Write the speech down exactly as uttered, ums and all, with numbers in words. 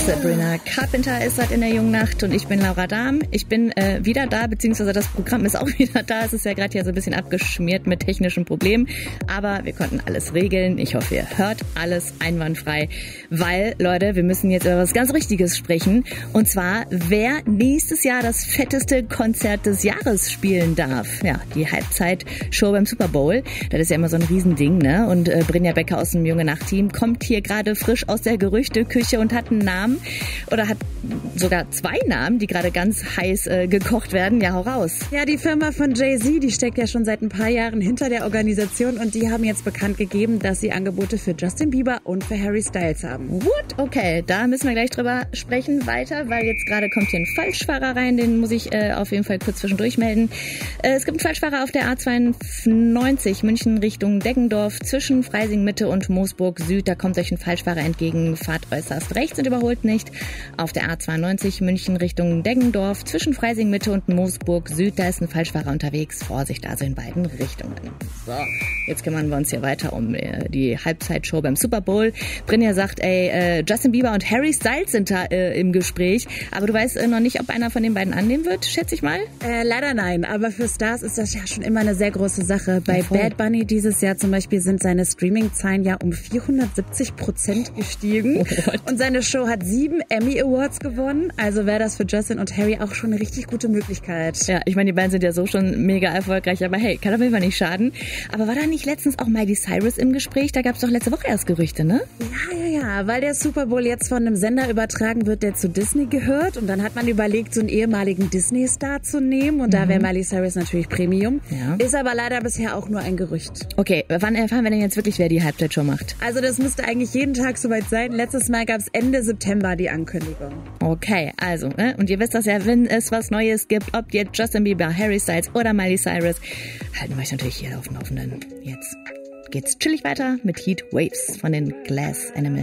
Sabrina Carpenter ist halt in der jungen Nacht und ich bin Laura Dahm. Ich bin äh, wieder da, beziehungsweise das Programm ist auch wieder da. Es ist ja gerade hier so ein bisschen abgeschmiert mit technischen Problemen, aber wir konnten alles regeln. Ich hoffe, ihr hört alles einwandfrei, weil, Leute, wir müssen jetzt über was ganz Richtiges sprechen. Und zwar, wer nächstes Jahr das fetteste Konzert des Jahres spielen darf. Ja, die Halbzeitshow beim Super Bowl. Das ist ja immer so ein Riesending, ne? Und äh, Brynja Becker aus dem Junge Nacht-Team kommt hier gerade frisch aus der Gerüchteküche und hat einen Namen oder hat sogar zwei Namen, die gerade ganz heiß äh, gekocht werden. Ja, hau raus. Ja, die Firma von Jay-Z, die steckt ja schon seit ein paar Jahren hinter der Organisation und die haben jetzt bekannt gegeben, dass sie Angebote für Justin Bieber und für Harry Styles haben. What? Okay, da müssen wir gleich drüber sprechen weiter, weil jetzt gerade kommt hier ein Falschfahrer rein, den muss ich äh, auf jeden Fall kurz zwischendurch melden. Äh, es gibt einen Falschfahrer auf der A zweiundneunzig München Richtung Deggendorf zwischen Freising Mitte und Moosburg Süd. Da kommt euch ein Falschfahrer entgegen, fahrt äußerst rechts und überholt nicht. Auf der A zweiundneunzig München Richtung Deggendorf zwischen Freising Mitte und Moosburg Süd, da ist ein Falschfahrer unterwegs. Vorsicht also in beiden Richtungen. So, jetzt kümmern wir uns hier weiter um äh, die Halbzeitshow beim Super Bowl. Brynja sagt, ey, äh, Justin Bieber und Harry Styles sind da äh, im Gespräch, aber du weißt äh, noch nicht, ob einer von den beiden annehmen wird, schätze ich mal? Äh, leider nein, aber für Stars ist das ja schon immer eine sehr große Sache. Bei ja, Bad Bunny dieses Jahr zum Beispiel sind seine Streaming-Zahlen ja um vierhundertsiebzig Prozent gestiegen. Oh, und seine Show hat sieben Emmy Awards gewonnen. Also wäre das für Justin und Harry auch schon eine richtig gute Möglichkeit. Ja, ich meine, die beiden sind ja so schon mega erfolgreich, aber hey, kann auf jeden Fall nicht schaden. Aber war da nicht letztens auch Miley Cyrus im Gespräch? Da gab es doch letzte Woche erst Gerüchte, ne? Ja, ja, ja, weil der Super Bowl jetzt von einem Sender übertragen wird, der zu Disney gehört. Und dann hat man überlegt, so einen ehemaligen Disney-Star zu nehmen. Und mhm. da wäre Miley Cyrus natürlich Premium. Ja. Ist aber leider bisher auch nur ein Gerücht. Okay, wann erfahren wir denn jetzt wirklich, wer die Halbzeitshow macht? Also das müsste eigentlich jeden Tag soweit sein. Letztes Mal gab es Ende September die Ankündigung. Okay, also, ne? Und ihr wisst das ja, wenn es was Neues gibt, ob jetzt Justin Bieber, Harry Styles oder Miley Cyrus, halten wir euch natürlich hier auf dem Laufenden. Jetzt geht's chillig weiter mit Heat Waves von den Glass Animals.